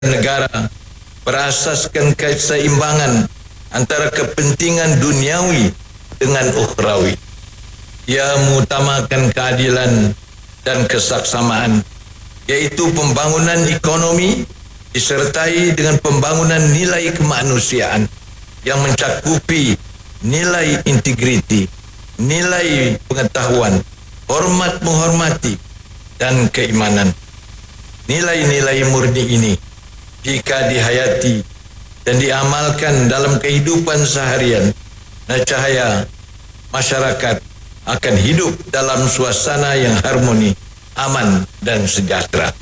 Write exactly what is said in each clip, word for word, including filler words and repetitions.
negara berasaskan keseimbangan antara kepentingan duniawi dengan ukhrawi. Ia mengutamakan keadilan dan kesaksamaan, yaitu pembangunan ekonomi disertai dengan pembangunan nilai kemanusiaan yang mencakupi nilai integriti, nilai pengetahuan, hormat menghormati, dan keimanan. Nilai-nilai murni ini jika dihayati dan diamalkan dalam kehidupan seharian, nescaya masyarakat akan hidup dalam suasana yang harmoni, aman dan sejahtera.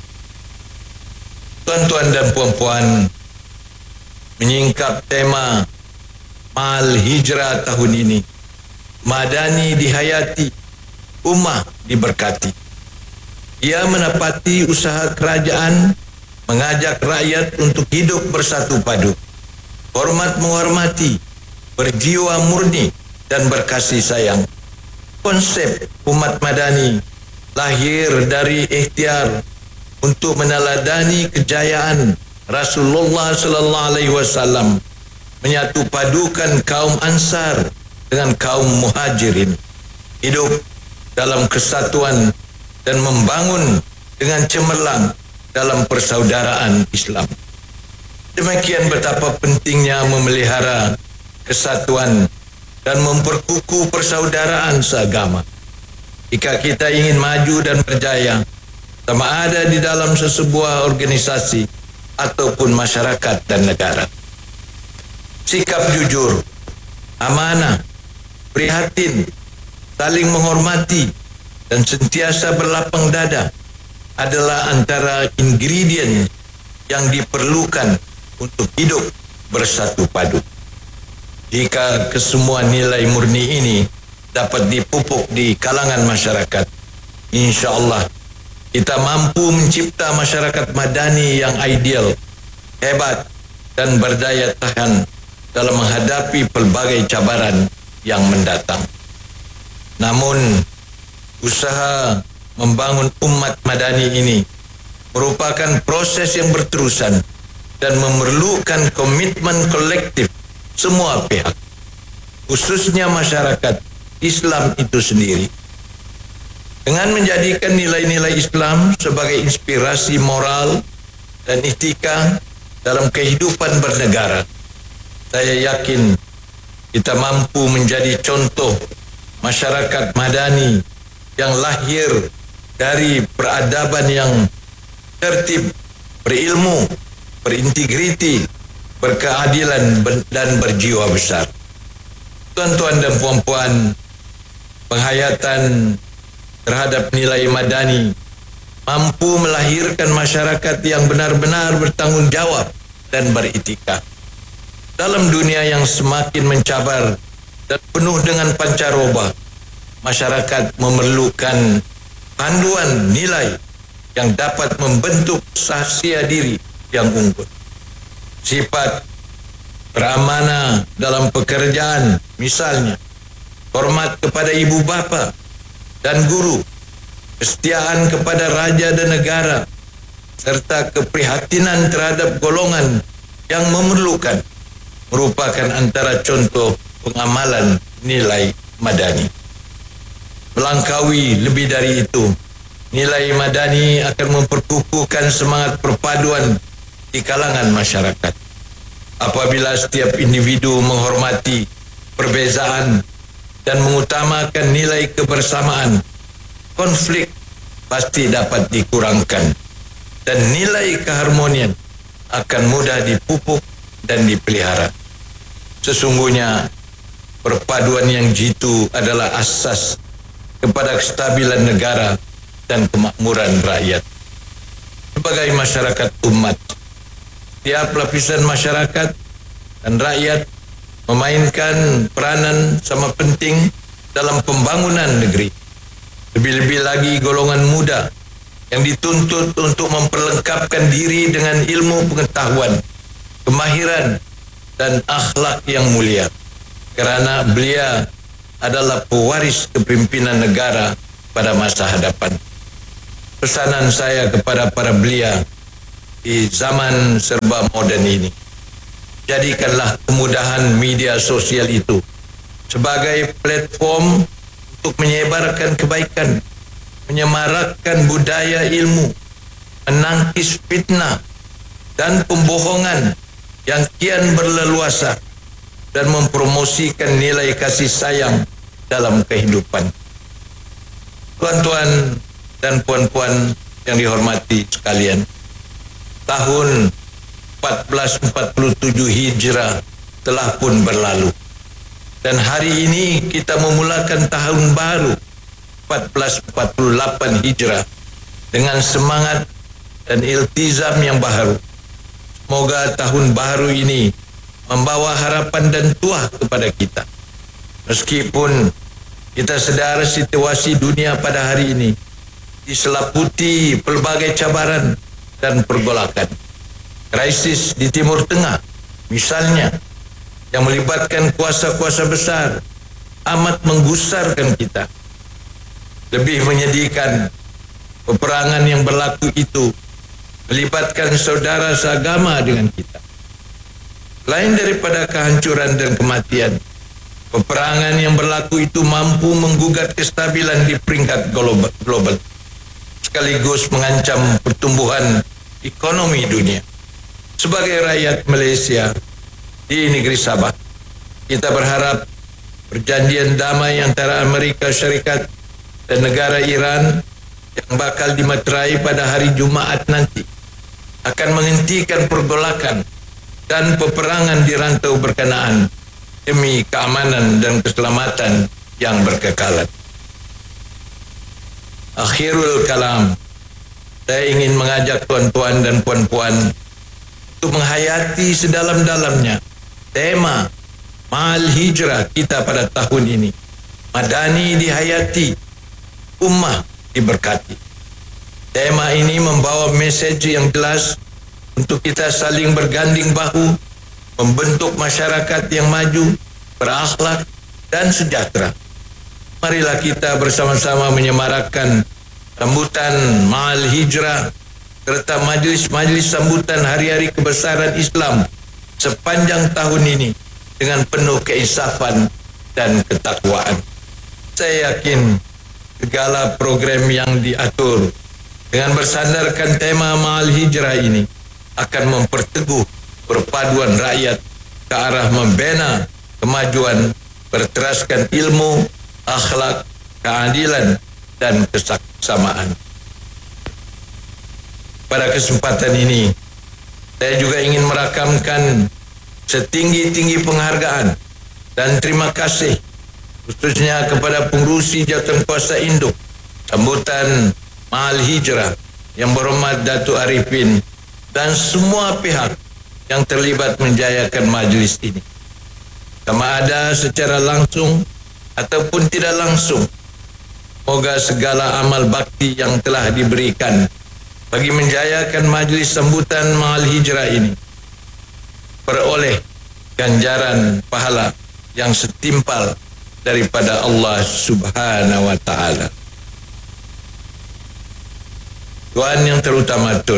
Tuan-tuan dan puan-puan, menyingkap tema Ma'al Hijrah tahun ini, Madani dihayati, ummah diberkati. Ia menepati usaha kerajaan mengajak rakyat untuk hidup bersatu padu, hormat menghormati, berjiwa murni dan berkasih sayang. Konsep umat Madani lahir dari ikhtiar untuk meneladani kejayaan Rasulullah sallallahu alaihi wasallam, menyatu padukan kaum Ansar dengan kaum Muhajirin, hidup dalam kesatuan dan membangun dengan cemerlang dalam persaudaraan Islam. Demikian betapa pentingnya memelihara kesatuan dan memperkukuh persaudaraan seagama. Jika kita ingin maju dan berjaya, sama ada di dalam sesebuah organisasi ataupun masyarakat dan negara. Sikap jujur, amanah, prihatin, saling menghormati, dan sentiasa berlapang dada adalah antara ingredient yang diperlukan untuk hidup bersatu padu. Jika kesemua nilai murni ini dapat dipupuk di kalangan masyarakat, insya-Allah kita mampu mencipta masyarakat Madani yang ideal, hebat dan berdaya tahan dalam menghadapi pelbagai cabaran yang mendatang. Namun, usaha membangun umat Madani ini merupakan proses yang berterusan dan memerlukan komitmen kolektif semua pihak, khususnya masyarakat Islam itu sendiri. Dengan menjadikan nilai-nilai Islam sebagai inspirasi moral dan etika dalam kehidupan bernegara, saya yakin kita mampu menjadi contoh masyarakat Madani yang lahir dari peradaban yang tertib, berilmu, berintegriti, berkeadilan dan berjiwa besar. Tuan-tuan dan puan-puan, penghayatan terhadap nilai Madani mampu melahirkan masyarakat yang benar-benar bertanggung jawab dan beretika. Dalam dunia yang semakin mencabar dan penuh dengan pancaroba, masyarakat memerlukan panduan nilai yang dapat membentuk sahsia diri yang unggul. Sifat beramanah dalam pekerjaan, misalnya hormat kepada ibu bapa dan guru, kesetiaan kepada raja dan negara, serta keprihatinan terhadap golongan yang memerlukan, merupakan antara contoh pengamalan nilai Madani. Melangkaui lebih dari itu, nilai Madani akan memperkukuhkan semangat perpaduan di kalangan masyarakat. Apabila setiap individu menghormati perbezaan dan mengutamakan nilai kebersamaan, konflik pasti dapat dikurangkan dan nilai keharmonian akan mudah dipupuk dan dipelihara. Sesungguhnya perpaduan yang jitu adalah asas kepada kestabilan negara dan kemakmuran rakyat. Sebagai masyarakat umat, setiap lapisan masyarakat dan rakyat memainkan peranan sama penting dalam pembangunan negeri. Lebih-lebih lagi golongan muda yang dituntut untuk memperlengkapkan diri dengan ilmu pengetahuan, kemahiran dan akhlak yang mulia, kerana belia adalah pewaris kepimpinan negara pada masa hadapan. Pesanan saya kepada para belia, di zaman serba moden ini. Jadikanlah kemudahan media sosial itu sebagai platform untuk menyebarkan kebaikan, menyemarakkan budaya ilmu, menangkis fitnah dan pembohongan yang kian berleluasa, dan mempromosikan nilai kasih sayang dalam kehidupan. Tuan-tuan dan puan-puan yang dihormati sekalian, tahun empat belas empat puluh tujuh Hijrah telah pun berlalu, dan hari ini kita memulakan tahun baru empat belas empat puluh delapan Hijrah dengan semangat dan iltizam yang baru. Semoga tahun baru ini membawa harapan dan tuah kepada kita. Meskipun kita sedar situasi dunia pada hari ini diseliputi pelbagai cabaran dan pergolakan. Krisis di Timur Tengah misalnya, yang melibatkan kuasa-kuasa besar, amat menggusarkan kita. Lebih menyedihkan, peperangan yang berlaku itu melibatkan saudara seagama dengan kita. Lain daripada kehancuran dan kematian, peperangan yang berlaku itu mampu menggugat kestabilan di peringkat global, global sekaligus mengancam pertumbuhan ekonomi dunia. Sebagai rakyat Malaysia di negeri Sabah, kita berharap perjanjian damai antara Amerika Syarikat dan negara Iran yang bakal dimeterai pada hari Jumaat nanti akan menghentikan pergolakan dan peperangan di rantau berkenaan demi keamanan dan keselamatan yang berkekalan. Akhirul kalam, saya ingin mengajak tuan-tuan dan puan-puan untuk menghayati sedalam-dalamnya tema Ma'al Hijrah kita pada tahun ini. Madani dihayati, ummah diberkati. Tema ini membawa mesej yang jelas untuk kita saling berganding bahu, membentuk masyarakat yang maju, berakhlak dan sejahtera. Marilah kita bersama-sama menyemarakkan sambutan Ma'al Hijrah serta majlis-majlis sambutan hari-hari kebesaran Islam sepanjang tahun ini dengan penuh keinsafan dan ketakwaan. Saya yakin segala program yang diatur dengan bersandarkan tema Ma'al Hijrah ini akan memperteguh perpaduan rakyat ke arah membina kemajuan, berteraskan ilmu, akhlak, keadilan, dan kesamaan. Pada kesempatan ini, saya juga ingin merakamkan setinggi-tinggi penghargaan dan terima kasih khususnya kepada pengerusi Jawatankuasa Induk sambutan Ma'al Hijrah yang berhormat Datuk Arifin dan semua pihak yang terlibat menjayakan majlis ini. Sama ada secara langsung ataupun tidak langsung, semoga segala amal bakti yang telah diberikan bagi menjayakan majlis sambutan Ma'al Hijrah ini peroleh ganjaran pahala yang setimpal daripada Allah Subhanahu wa Ta'ala. Tuan yang terutama Tun,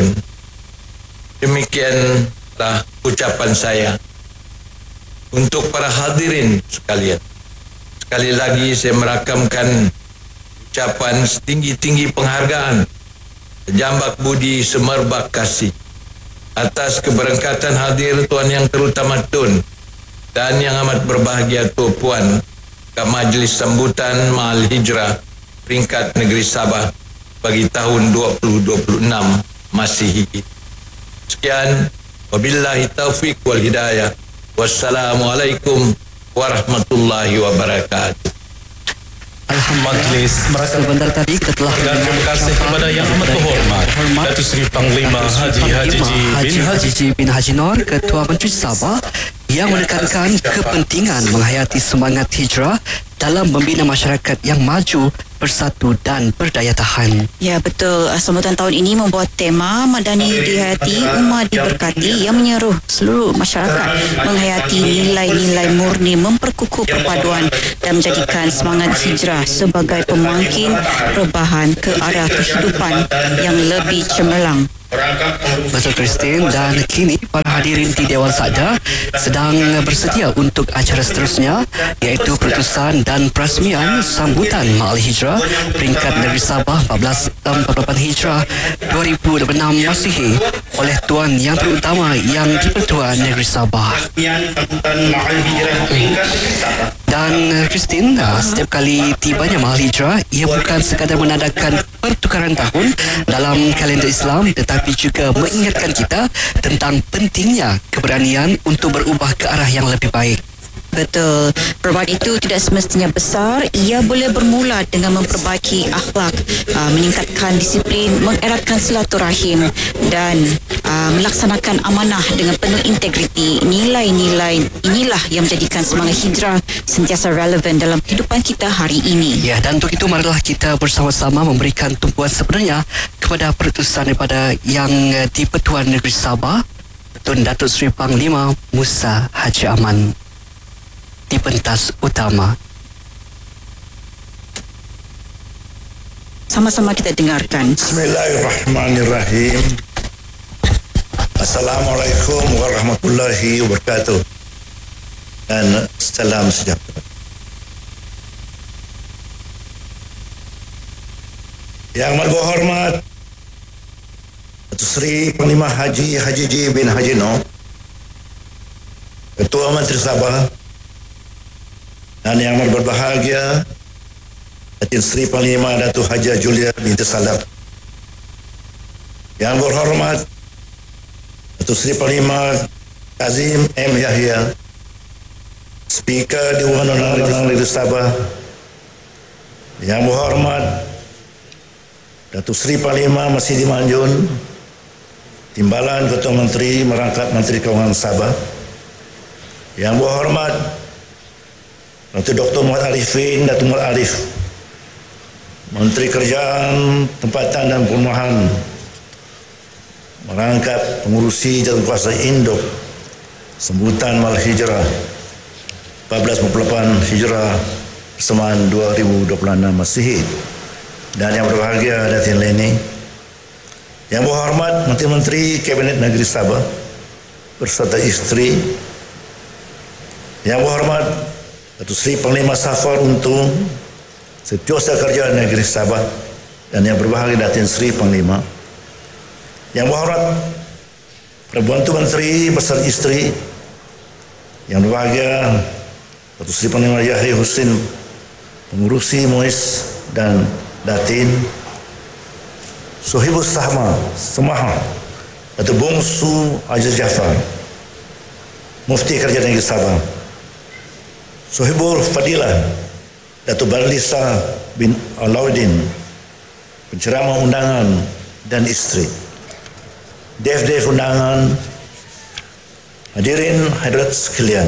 demikianlah ucapan saya untuk para hadirin sekalian. Sekali lagi saya merakamkan ucapan setinggi-tinggi penghargaan, sejambak budi, semerbak kasih atas keberangkatan hadir Tuan yang terutama Tun dan yang amat berbahagia Tuan Puan ke majlis sambutan Ma'al Hijrah peringkat negeri Sabah bagi tahun dua ribu dua puluh enam Masihi. Sekian, wabillahi taufiq wal hidayah. Wassalamualaikum warahmatullahi wabarakatuh. Majlis sebentar tadi kita telah dan terima kasih kepada yang amat berhormat Datuk Seri Panglima Haji Haji bin Haji bin Haji Nur, Ketua Menteri Sabah, yang menekankan kepentingan menghayati semangat hijrah dalam membina masyarakat yang maju, bersatu dan berdaya tahan. Ya, betul. Sambutan tahun ini membawa tema Madani Dihayati, Umat Diberkati, yang menyeru seluruh masyarakat menghayati nilai-nilai murni, memperkukuh perpaduan dan menjadikan semangat hijrah sebagai pemangkin perubahan ke arah kehidupan yang lebih cemerlang. Betul, Christine. Dan kini para hadirin di Dewan Sakda sedang bersedia untuk acara seterusnya, iaitu perutusan dan perasmian sambutan Ma'al Hijrah peringkat Negeri Sabah empat belas empat puluh lapan Hijrah dua ribu dua puluh enam Masihi oleh Tuan Yang Terutama Yang di-Pertuan Negeri Sabah. Dan Christine, setiap kali tibanya Ma'al Hijrah, ia bukan sekadar menandakan pertukaran tahun dalam kalender Islam, tetapi juga mengingatkan kita tentang pentingnya keberanian untuk berubah ke arah yang lebih baik. Betul. Perubahan itu tidak semestinya besar. Ia boleh bermula dengan memperbaiki akhlak, uh, meningkatkan disiplin, mengeratkan silaturahim dan uh, melaksanakan amanah dengan penuh integriti. Nilai-nilai inilah yang menjadikan semangat hijrah sentiasa relevan dalam kehidupan kita hari ini. Ya, dan untuk itu marilah kita bersama-sama memberikan tumpuan sebenarnya kepada perutusan daripada Yang di-Pertuan Negeri Sabah, Tun Datuk Seri Panglima Musa Haji Aman di pentas utama. Sama-sama kita dengarkan. Bismillahirrahmanirrahim. Assalamualaikum warahmatullahi wabarakatuh. Dan salam sejahtera. Yang amat berhormat Datuk Seri Panglima Haji Haji G bin Haji Noh, Ketua Menteri Sabah, dan yang amat berbahagia Datin Seri Panglima Datuk Haji Julia binti Salaf. Yang berhormat Datuk Seri Panglima Kazim M. Yahya, Speaker Dewan Undang-Undang Negeri Sabah. Yang berhormat Datuk Seri Panglima Masidi Manjun, Timbalan Ketua Menteri merangkap Menteri Keuangan Sabah. Yang berhormat Datuk Doktor Muhammad Arifin, Datuk Muhammad Arif, Menteri Kerajaan Tempatan dan Perumahan, merangkap pengurusi jawatankuasa Induk sambutan Ma'al Hijrah empat belas empat puluh lapan Hijrah persamaan dua ribu dua puluh enam Masihi. Dan yang berbahagia Datin Leni, yang berhormat Menteri-Menteri Kabinet Negeri Sabah berserta isteri, yang berhormat Datuk Seri Panglima Safar Untung, Setiausaha Kerajaan Negeri Sabah, dan yang berbahagia Datin Seri Panglima, yang berhormat Pembantu Menteri beserta isteri, yang berbahagia Datuk Seri Panglima Yahya Husin, Pengurusi Muiz dan Datin, Sohibus Sahma Semaha, Datuk Bongsu Aziz Jafar, Mufti Kerajaan Negeri Sabah, Sohibul Fadilah Datuk Barlisa bin Alauddin, penceramah undangan dan isteri, Dev-Dev undangan, hadirin hadirat sekalian.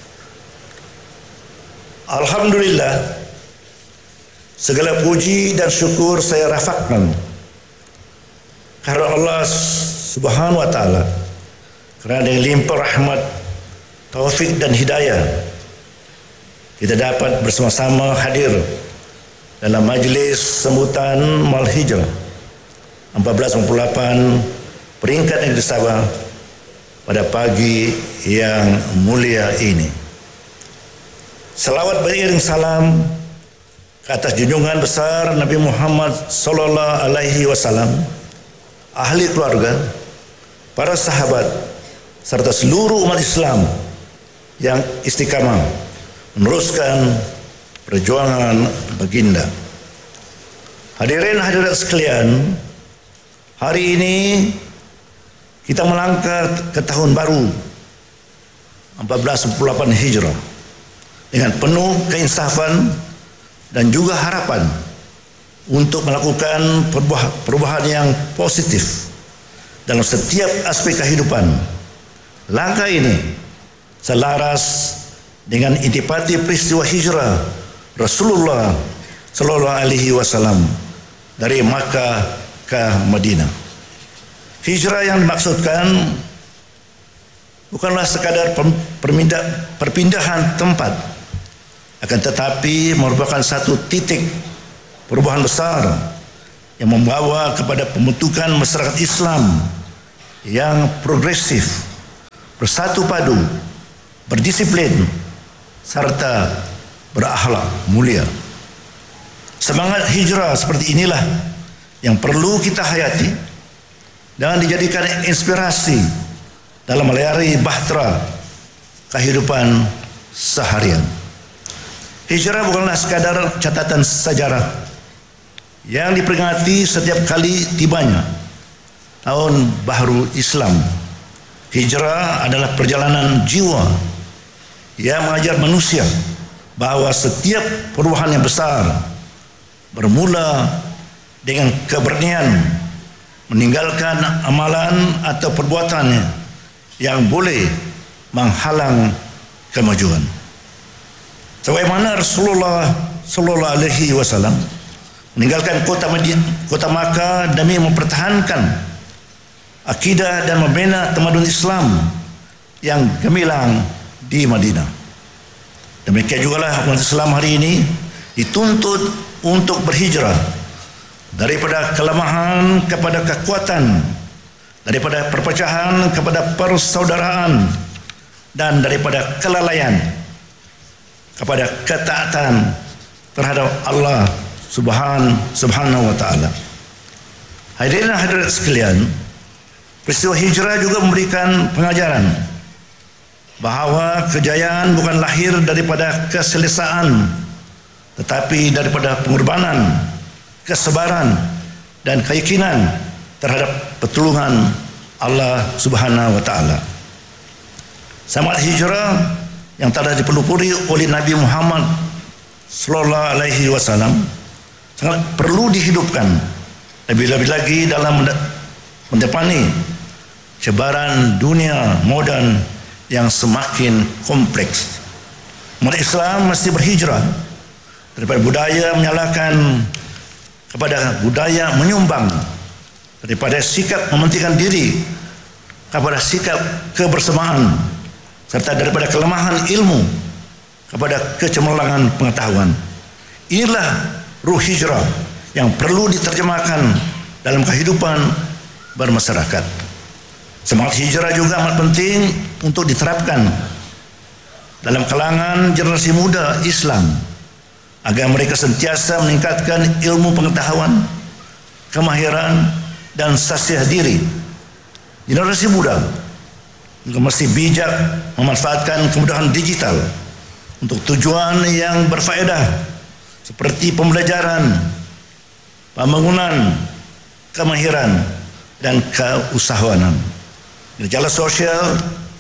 Alhamdulillah, segala puji dan syukur saya rafakkan karena Allah Subhanahu wa taala, kerana dengan limpah rahmat, taufik dan hidayah kita dapat bersama-sama hadir dalam majlis sambutan Ma'al Hijrah empat belas empat puluh lapan peringkat Negeri Sabah pada pagi yang mulia ini. Selawat beriring salam ke atas junjungan besar Nabi Muhammad sallallahu alaihi wasallam, ahli keluarga, para sahabat serta seluruh umat Islam yang istiqamah meneruskan perjuangan baginda. Hadirin hadirat sekalian, hari ini kita melangkah ke tahun baru empat belas empat puluh lapan Hijrah dengan penuh keinsafan dan juga harapan untuk melakukan perubahan yang positif dalam setiap aspek kehidupan. Langkah ini selaras dengan intipati peristiwa hijrah Rasulullah sallallahu alaihi wasallam dari Makkah ke Madinah. Hijrah yang dimaksudkan bukanlah sekadar permindah, perpindahan tempat, akan tetapi merupakan satu titik perubahan besar yang membawa kepada pembentukan masyarakat Islam yang progresif, bersatu padu, berdisiplin, serta berakhlak mulia. Semangat hijrah seperti inilah yang perlu kita hayati dan dijadikan inspirasi dalam melayari bahtera kehidupan seharian. Hijrah bukanlah sekadar catatan sejarah yang diperingati setiap kali tibanya tahun baru Islam. Hijrah adalah perjalanan jiwa yang mengajar manusia bahawa setiap perubahan yang besar bermula dengan keberanian meninggalkan amalan atau perbuatannya yang boleh menghalang kemajuan. Sebagaimana Rasulullah sallallahu alaihi wasallam meninggalkan kota Madinah, kota Makkah demi mempertahankan akidah dan membina tamadun Islam yang gemilang di Madinah. Demikian jugalah umat Islam hari ini dituntut untuk berhijrah daripada kelemahan kepada kekuatan, daripada perpecahan kepada persaudaraan, dan daripada kelalaian kepada ketaatan terhadap Allah Subhan, Subhanahu wa taala. Hadirin hadirat sekalian, peristiwa hijrah juga memberikan pengajaran bahawa kejayaan bukan lahir daripada keselesaan, tetapi daripada pengorbanan, kesabaran, dan keyakinan terhadap pertolongan Allah Subhanahu wa taala. Semangat hijrah yang telah dipelopori oleh Nabi Muhammad sallallahu alaihi wasallam sangat perlu dihidupkan, lebih-lebih lagi dalam mendepani cabaran dunia moden yang semakin kompleks. Umat Islam mesti berhijrah daripada budaya menyalahkan kepada budaya menyumbang, daripada sikap mementingkan diri kepada sikap kebersamaan, serta daripada kelemahan ilmu kepada kecemerlangan pengetahuan. Inilah ruh hijrah yang perlu diterjemahkan dalam kehidupan bermasyarakat. Semangat hijrah juga amat penting untuk diterapkan dalam kalangan generasi muda Islam agar mereka sentiasa meningkatkan ilmu pengetahuan, kemahiran, dan sasiah diri. Generasi muda juga mesti bijak memanfaatkan kemudahan digital untuk tujuan yang berfaedah seperti pembelajaran, pembangunan, kemahiran, dan keusahawanan. Gejala sosial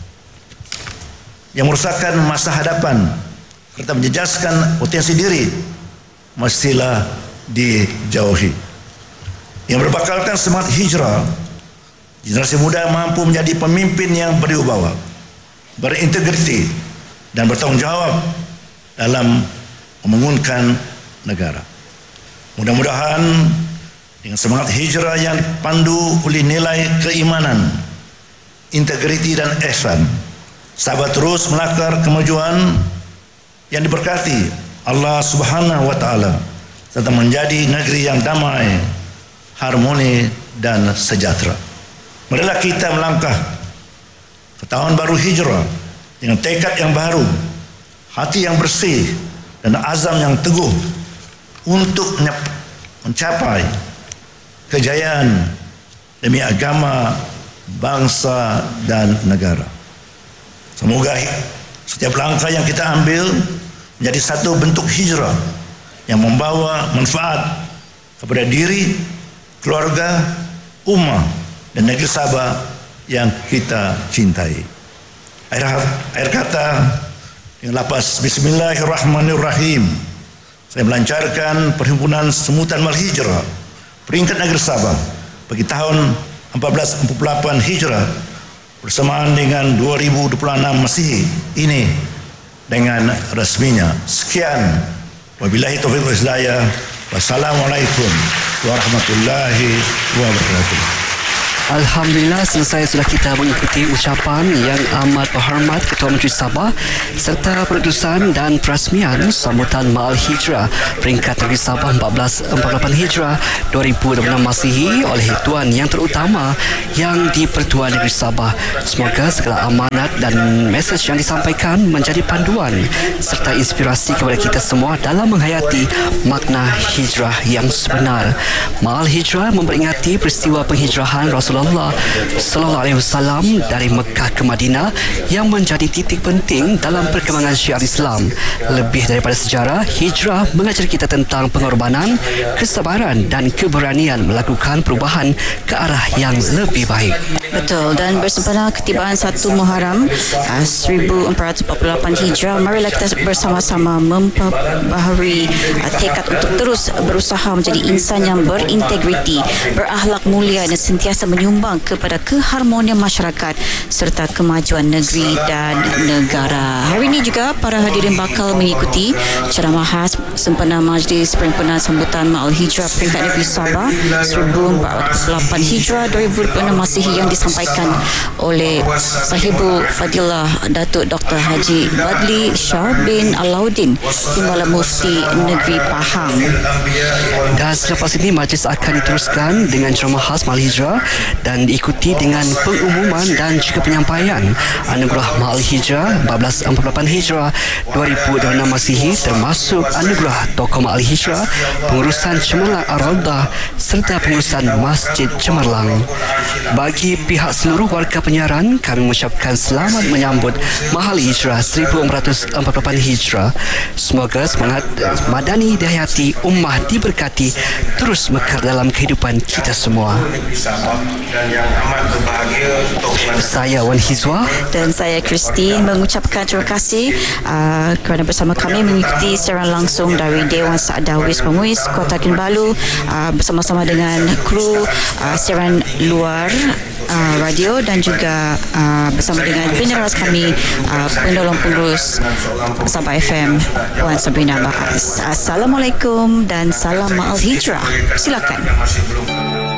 yang merosakkan masa hadapan serta menjejaskan potensi diri mestilah dijauhi. Yang berbakalkan semangat hijrah, generasi muda mampu menjadi pemimpin yang berwibawa, berintegriti, dan bertanggungjawab dalam membangunkan negara. Mudah-mudahan dengan semangat hijrah yang dipandu oleh nilai keimanan, integriti, dan ihsan, sahabat terus melakar kemajuan yang diberkati Allah Subhanahu wa taala serta menjadi negeri yang damai, harmoni, dan sejahtera. Marilah kita melangkah ke tahun baru hijrah dengan tekad yang baru, hati yang bersih, dan azam yang teguh untuk mencapai kejayaan demi agama, bangsa, dan negara. Semoga setiap langkah yang kita ambil menjadi satu bentuk hijrah yang membawa manfaat kepada diri, keluarga, ummah, dan negeri Sabah yang kita cintai. Akhir, akhir kata dengan lapas Bismillahirrahmanirrahim, saya melancarkan perhimpunan semutan Malhijrah peringkat negeri Sabah bagi tahun empat belas empat puluh lapan Hijrah bersamaan dengan dua ribu dua puluh enam Masihi ini dengan resminya. Sekian, Wabillahi taufiq wal hidayah. Wassalamualaikum warahmatullahi wabarakatuh. Alhamdulillah, selesai sudah kita mengikuti ucapan yang amat berhormat Ketua Menteri Sabah serta perutusan dan perasmian sambutan Ma'al Hijrah peringkat Negeri Sabah empat belas empat puluh lapan Hijrah dua ribu dua puluh enam Masihi oleh Tuan Yang Terutama yang di-Pertuan Negeri Sabah. Semoga segala amanat dan mesej yang disampaikan menjadi panduan serta inspirasi kepada kita semua dalam menghayati makna hijrah yang sebenar. Ma'al Hijrah memperingati peristiwa penghijrahan Rasulullah Sallallahu Alaihi Wasallam dari Mekah ke Madinah yang menjadi titik penting dalam perkembangan syiar Islam. Lebih daripada sejarah, hijrah mengajar kita tentang pengorbanan, kesabaran dan keberanian melakukan perubahan ke arah yang lebih baik. Betul, dan bersempena ketibaan satu Muharram uh, seribu empat ratus empat puluh lapan Hijrah, marilah kita bersama-sama memperbaharui uh, tekad untuk terus berusaha menjadi insan yang berintegriti, berakhlak mulia dan sentiasa menyumbang kepada keharmonian masyarakat serta kemajuan negeri dan negara. Hari ini juga para hadirin bakal mengikuti ceramah khas sempena Majlis Perhimpunan Sambutan Ma'al Hijrah peringkat Negeri Sabah seribu empat ratus lapan Hijrah dua ribu dua puluh enam Masihi yang disampaikan oleh Sahibul Fadilah Datuk Doktor Haji Badli Shah bin Alauddin, Timbalan Mufti Negeri Pahang. Dan selepas ini majlis akan diteruskan dengan ceramah khas Ma'al Hijrah dan diikuti dengan pengumuman dan juga penyampaian Anugerah Ma'al Hijrah empat belas empat puluh lapan Hijrah dua ribu dua puluh enam Masihi, termasuk Anugerah Tokoh Ma'al Hijrah, pengurusan Cemerlang Ar-Raudah serta pengurusan Masjid Cemerlang. Bagi pihak seluruh warga penyiaran, kami mengucapkan selamat menyambut Ma'al Hijrah seribu empat ratus empat puluh lapan Hijrah. Semoga semangat madani dihayati, ummah diberkati, terus mekar dalam kehidupan kita semua. Dan yang amat berbahagia untuk saya Wan Hizwa Dan saya Christine mengucapkan terima kasih uh, kerana bersama kami mengikuti siaran langsung dari Dewan Saadah Wisma Muiz Kota Kinabalu uh, bersama-sama dengan kru uh, siaran luar uh, radio dan juga uh, bersama dengan peneras kami uh, penolong pengurus Sabah F M Puan Sabrina Bahas. Assalamualaikum dan salam Ma'al Hijrah. Silakan. masih belum